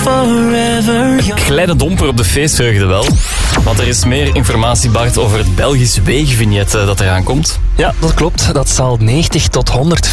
forever young. Kleine domper op de feestvreugde wel. Want er is meer informatie, Bart, over het Belgisch wegenvignet dat eraan komt. Ja, dat klopt. Dat zal 90 tot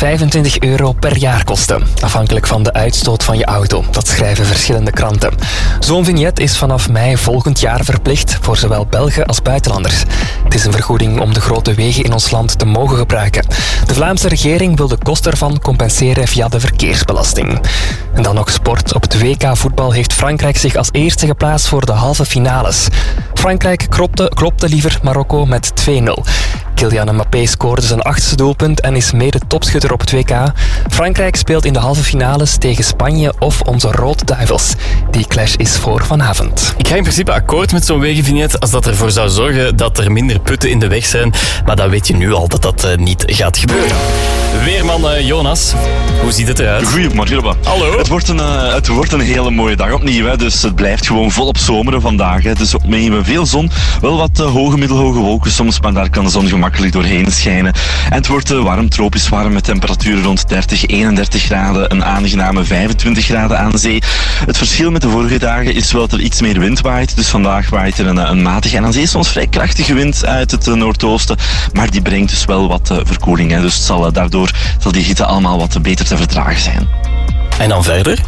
125 euro per jaar kosten. Afhankelijk van de uitstoot van je auto. Dat schrijven verschillende kranten. Zo'n vignet is vanaf mei volgend jaar verplicht voor zowel Belgen als buitenlanders. Het is een vergoeding om de grote wegen in ons land te mogen gebruiken. De Vlaamse regering wil de kosten ervan compenseren via de verkeersbelasting. En dan nog sport. Op het WK voetbal heeft Frankrijk zich als eerste geplaatst voor de halve finales. Frankrijk klopte liever Marokko met 2-0. Kylian Mbappé scoorde zijn 8e doelpunt en is mede topschutter op het WK. Frankrijk speelt in de halve finales tegen Spanje of onze Rode Duivels. Die clash is voor vanavond. Ik ga in principe akkoord met zo'n wegenvignet als dat ervoor zou zorgen dat er minder putten in de weg zijn. Maar dat weet je nu al dat dat niet gaat gebeuren. Weerman Jonas, hoe ziet het eruit? Goedemorgen, Robba. Hallo. Het wordt een hele mooie dag opnieuw, hè. Dus het blijft gewoon volop zomeren vandaag. Hè. Dus opnieuw veel zon, wel wat hoge, middelhoge wolken soms, maar daar kan de zon gemakkelijk doorheen schijnen. En het wordt warm, tropisch warm, met temperaturen rond 30, 31 graden, een aangename 25 graden aan zee. Het verschil met de vorige dagen is wel dat er iets meer wind waait, dus vandaag waait er een matige en aan zee soms vrij krachtige wind uit het noordoosten, maar die brengt dus wel wat verkoeling, hè. Dus daardoor zal die hitte allemaal wat beter te verdragen zijn. En dan verder?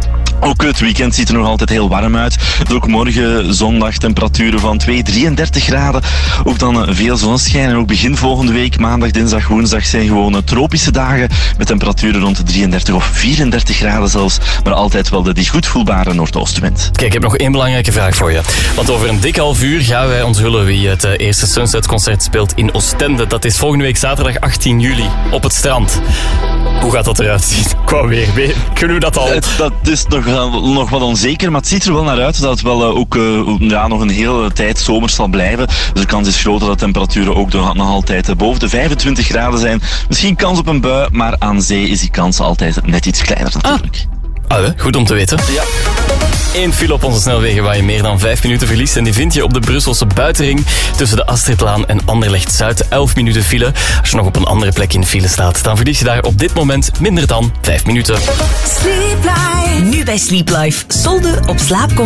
Ook het weekend ziet er nog altijd heel warm uit. Dus ook morgen zondag temperaturen van 33 graden. Ook dan veel zonneschijn. En ook begin volgende week, maandag, dinsdag, woensdag, zijn gewoon tropische dagen. Met temperaturen rond 33 of 34 graden zelfs. Maar altijd wel die goed voelbare noordoostenwind. Kijk, ik heb nog één belangrijke vraag voor je. Want over een dik half uur gaan wij onthullen wie het eerste Sunset-concert speelt in Oostende. Dat is volgende week zaterdag 18 juli op het strand. Hoe gaat dat eruit zien? Qua weer. Kunnen we dat al? Dat is nog wat onzeker, maar het ziet er wel naar uit dat het wel ook nog een hele tijd zomers zal blijven. Dus de kans is groot dat de temperaturen ook nog altijd boven de 25 graden zijn. Misschien kans op een bui, maar aan zee is die kans altijd net iets kleiner natuurlijk. Goed om te weten. Ja. 1 file op onze snelwegen waar je meer dan 5 minuten verliest. En die vind je op de Brusselse buitenring tussen de Astridlaan en Anderlecht-Zuid. 11 minuten file. Als je nog op een andere plek in de file staat, dan verlies je daar op dit moment minder dan 5 minuten. Sleep Life. Nu bij Sleep Life. Solden op slaapcomfort.